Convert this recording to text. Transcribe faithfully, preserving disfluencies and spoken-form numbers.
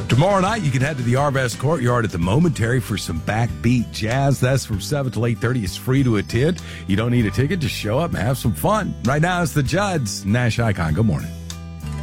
Tomorrow night, you can head to the Arvest Courtyard at the Momentary for some backbeat jazz. That's from seven till eight thirty. It's free to attend. You don't need a ticket. Just show up and have some fun. Right now, it's the Judds. Nash Icon. Good morning.